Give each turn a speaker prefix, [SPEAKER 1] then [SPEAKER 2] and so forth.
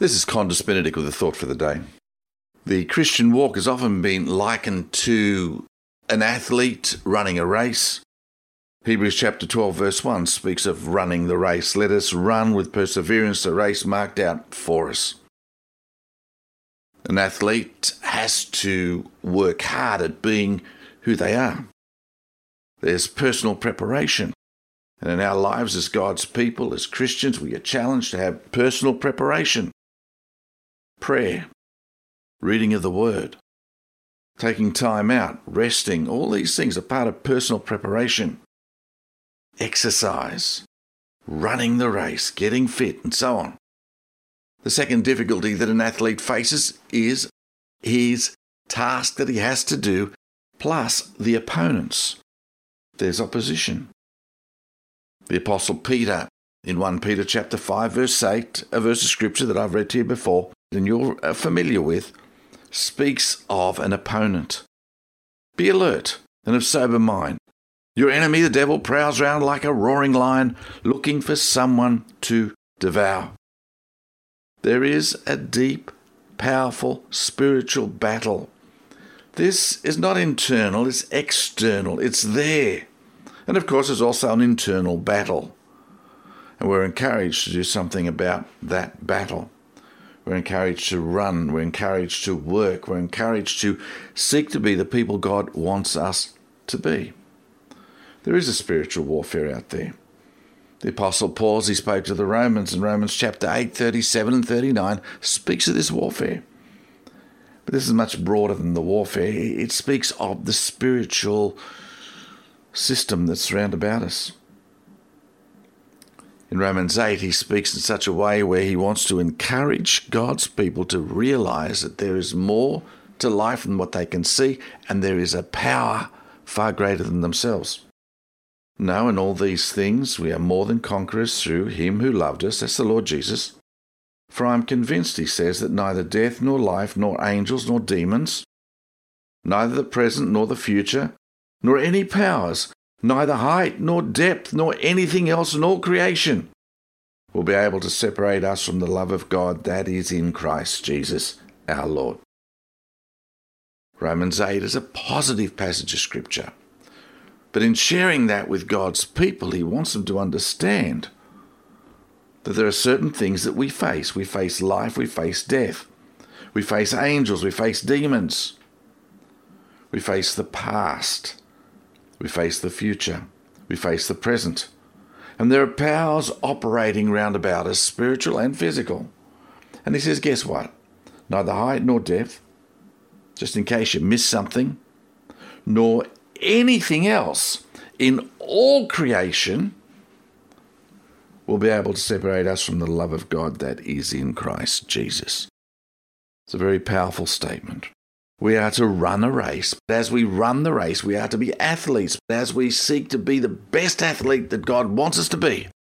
[SPEAKER 1] This is Qantas Benedict with a thought for the day. The Christian walk has often been likened to an athlete running a race. Hebrews chapter 12 verse 1 speaks of running the race. Let us run with perseverance the race marked out for us. An athlete has to work hard at being who they are. There's personal preparation. And in our lives as God's people, as Christians, we are challenged to have personal preparation. Prayer, reading of the Word, taking time out, resting, all these things are part of personal preparation. Exercise, running the race, getting fit, and so on. The second difficulty that an athlete faces is his task that he has to do, plus the opponents. There's opposition. The Apostle Peter, in 1 Peter chapter 5 verse 8, a verse of scripture that I've read to you before, and you're familiar with, speaks of an opponent. Be alert and of sober mind. Your enemy, the devil, prowls around like a roaring lion, looking for someone to devour. There is a deep, powerful, spiritual battle. This is not internal, it's external. It's there. And of course, there's also an internal battle. And we're encouraged to do something about that battle. We're encouraged to run. We're encouraged to work. We're encouraged to seek to be the people God wants us to be. There is a spiritual warfare out there. The Apostle Paul, as he spoke to the Romans in Romans chapter 8, 37 and 39, speaks of this warfare. But this is much broader than the warfare. It speaks of the spiritual system that's round about us. In Romans 8, he speaks in such a way where he wants to encourage God's people to realize that there is more to life than what they can see, and there is a power far greater than themselves. No, in all these things we are more than conquerors through him who loved us, that's the Lord Jesus. For I am convinced, he says, that neither death nor life, nor angels nor demons, neither the present nor the future, nor any powers, neither height nor depth, nor anything else in all creation will be able to separate us from the love of God that is in Christ Jesus our Lord. Romans 8 is a positive passage of Scripture. But in sharing that with God's people, he wants them to understand that there are certain things that we face. We face life, we face death. We face angels, we face demons. We face the past. We face the future. We face the present. And there are powers operating round about us, spiritual and physical. And he says, guess what? Neither height nor depth, just in case you missed something, nor anything else in all creation will be able to separate us from the love of God that is in Christ Jesus. It's a very powerful statement. We are to run a race. As we run the race, we are to be athletes. As we seek to be the best athlete that God wants us to be,